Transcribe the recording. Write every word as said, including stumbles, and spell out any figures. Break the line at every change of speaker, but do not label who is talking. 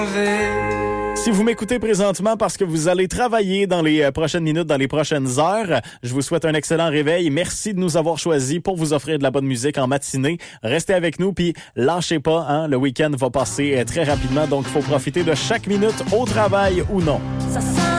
Si vous m'écoutez présentement parce que vous allez travailler dans les prochaines minutes, dans les prochaines heures, je vous souhaite un excellent réveil. Merci de nous avoir choisis pour vous offrir de la bonne musique en matinée. Restez avec nous puis lâchez pas, hein, le week-end va passer très rapidement, donc il faut profiter de chaque minute au travail ou non. Ça